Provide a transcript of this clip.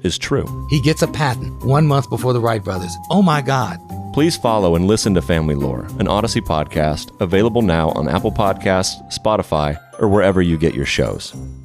is true. He gets a patent 1 month before the Wright brothers. Oh my God. Please follow and listen to Family Lore, an Odyssey podcast, available now on Apple Podcasts, Spotify, or wherever you get your shows.